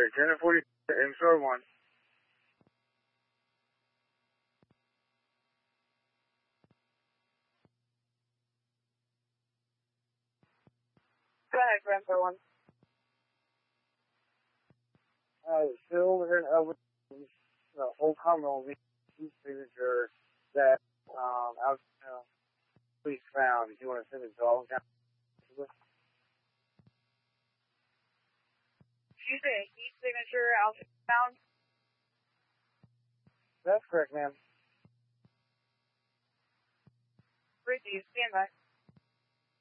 10 and 40, M-Star 1. Go ahead, for M-Star 1. Still here in Elwood, Old Carmel, the signature that, police found. If you want to send it to all county. You say a heat signature outfit found? That's correct, ma'am. Brittany, stand by.